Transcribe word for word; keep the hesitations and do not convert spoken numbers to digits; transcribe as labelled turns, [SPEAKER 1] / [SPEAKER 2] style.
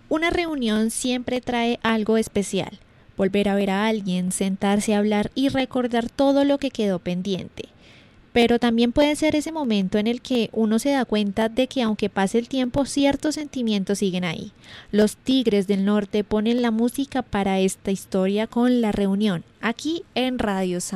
[SPEAKER 1] Una reunión siempre trae algo especial. Volver a ver a alguien, sentarse a hablar y recordar todo lo que quedó pendiente. Pero también puede ser ese momento en el que uno se da cuenta de que aunque pase el tiempo, ciertos sentimientos siguen ahí. Los Tigres del Norte ponen la música para esta historia con La Reunión, aquí en Radio San.